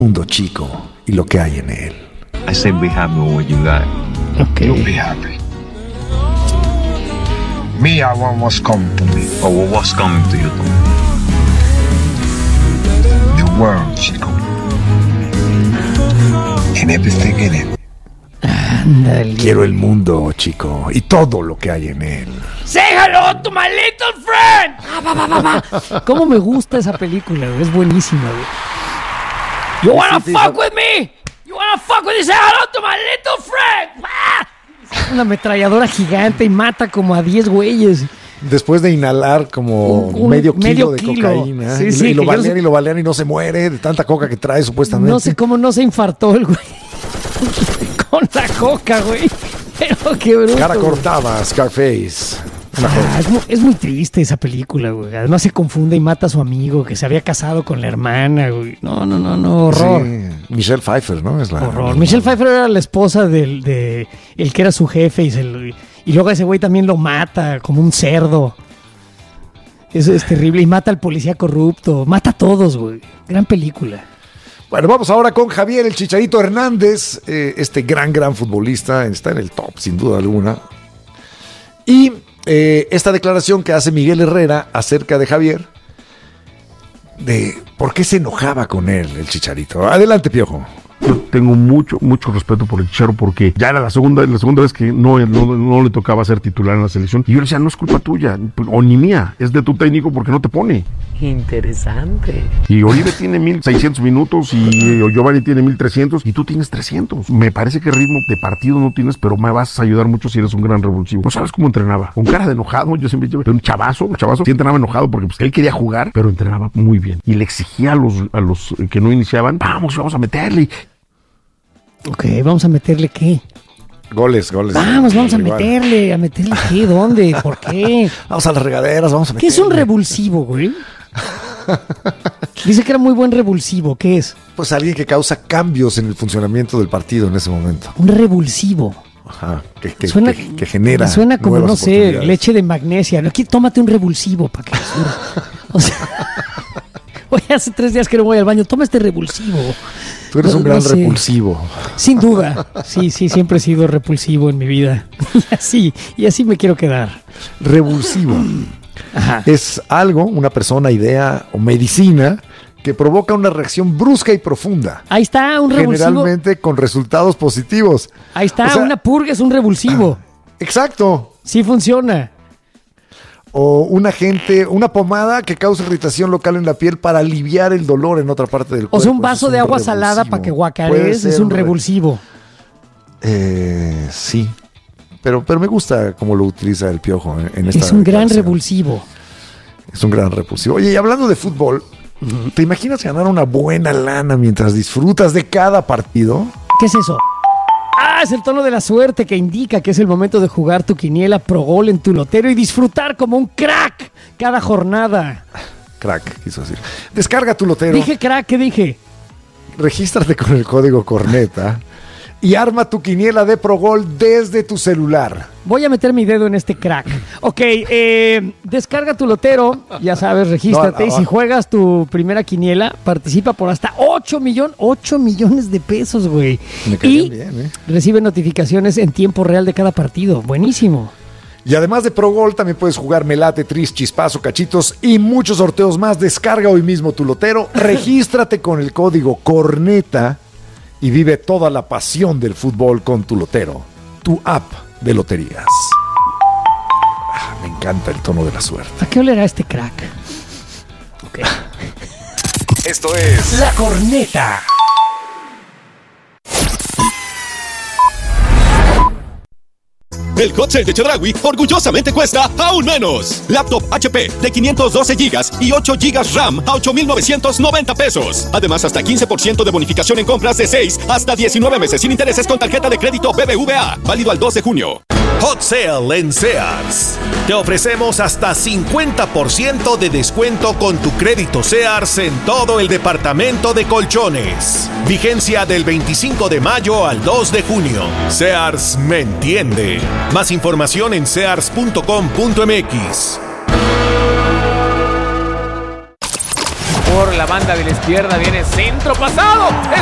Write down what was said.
mundo chico y lo que hay en él. I said be happy with what you got. Okay. You'll be happy. Me, I want what's coming to me. Or what's coming to you, Tom? The world, Chico. And everything in it. Ándale. Quiero el mundo chico y todo lo que hay en él. Say hello to my little friend. ¿Cómo me gusta esa película, güey? Es buenísima, güey. You wanna fuck with me? You wanna fuck with me? Say hello to my little friend. Una ametralladora gigante y mata como a 10 güeyes. Después de inhalar como medio kilo de cocaína. Sí, y lo balean y no se muere de tanta coca que trae supuestamente. No sé cómo no se infartó el güey. Con la coca, güey. Pero qué bruto. Cara cortada, Scarface. Es muy triste esa película, güey. Además se confunde y mata a su amigo que se había casado con la hermana, güey. No, horror. Sí. Michelle Pfeiffer, ¿no? Es la horror. Michelle Pfeiffer era la esposa del el que era su jefe y luego ese güey también lo mata como un cerdo. Eso es terrible. Y mata al policía corrupto. Mata a todos, güey. Gran película. Bueno, vamos ahora con Javier el Chicharito Hernández, este gran futbolista, está en el top sin duda alguna. Y esta declaración que hace Miguel Herrera acerca de Javier, de por qué se enojaba con él el Chicharito. Adelante, Piojo. Yo tengo mucho respeto por el Chicharo porque ya era la segunda vez que no le tocaba ser titular en la selección. Y yo le decía, no es culpa tuya, o ni mía, es de tu técnico porque no te pone. Interesante. Y Oribe tiene 1,600 minutos y Giovanni tiene 1,300 y tú tienes 300. Me parece que ritmo de partido no tienes, pero me vas a ayudar mucho si eres un gran revulsivo. No sabes cómo entrenaba. Con cara de enojado, yo siempre pero un chavazo sí entrenaba enojado porque pues, él quería jugar, pero entrenaba muy bien. Y le exigía a los que no iniciaban, vamos a meterle. Ok, ¿vamos a meterle qué? Goles. Vamos a meterle qué, ¿dónde? ¿Por qué? Vamos a las regaderas, vamos a meterle. ¿Qué es un revulsivo, güey? Dice que era muy buen revulsivo, ¿qué es? Pues alguien que causa cambios en el funcionamiento del partido en ese momento. Un revulsivo. Ajá, que genera. Suena como, no sé, oportunidades. leche de magnesia. Aquí tómate un revulsivo para que o sea, oye, hace 3 días que no voy al baño, toma este revulsivo. Tú eres un gran repulsivo. Sin duda. Sí, siempre he sido repulsivo en mi vida. Y así me quiero quedar. Revulsivo. Ajá. Es algo, una persona, idea o medicina que provoca una reacción brusca y profunda. Ahí está, un revulsivo. Generalmente con resultados positivos. Ahí está, O sea, una purga es un revulsivo. Exacto. Sí funciona. O un agente, una pomada que causa irritación local en la piel para aliviar el dolor en otra parte del cuerpo. O sea, un vaso de agua salada para que guacarees es un revulsivo. Sí. Pero me gusta cómo lo utiliza el Piojo en esta Es un gran declaración. revulsivo. Es un gran repulsivo. Oye, y hablando de fútbol, ¿te imaginas ganar una buena lana mientras disfrutas de cada partido? ¿Qué es eso? Es el tono de la suerte que indica que es el momento de jugar tu quiniela pro gol en tu lotero y disfrutar como un crack cada jornada. Crack, quiso decir. Descarga tu lotero. Dije crack, ¿qué dije? Regístrate con el código Corneta y arma tu quiniela de Pro Gol desde tu celular. Voy a meter mi dedo en este crack. Ok, descarga tu lotero, ya sabes, regístrate. Y si juegas tu primera quiniela, participa por hasta 8 millones de pesos, güey. Me caían bien, recibe notificaciones en tiempo real de cada partido. Buenísimo. Y además de Pro Gol, también puedes jugar Melate, Tris, Chispazo, Cachitos y muchos sorteos más. Descarga hoy mismo tu lotero, regístrate con el código Corneta y vive toda la pasión del fútbol con tu lotero, tu app de loterías. Me encanta el tono de la suerte. ¿A qué olerá este crack? Ok. Esto es La Corneta. El hot sale de Chedraui orgullosamente cuesta aún menos. Laptop HP de 512 GB y 8 GB RAM a 8,990 pesos. Además, hasta 15% de bonificación en compras de 6 hasta 19 meses sin intereses con tarjeta de crédito BBVA. Válido al 2 de junio. Hot Sale en Sears. Te ofrecemos hasta 50% de descuento con tu crédito Sears en todo el departamento de colchones. Vigencia del 25 de mayo al 2 de junio. Sears me entiende. Más información en sears.com.mx. por la banda de la izquierda, viene centro pasado.